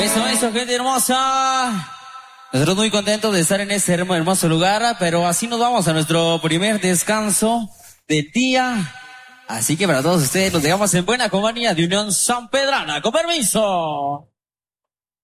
Eso, gente hermosa. Nosotros muy contentos de estar en este hermoso lugar, pero así nos vamos a nuestro primer descanso del día. Así que para todos ustedes los dejamos en buena compañía de Unión Sanpedrana. ¡Con permiso!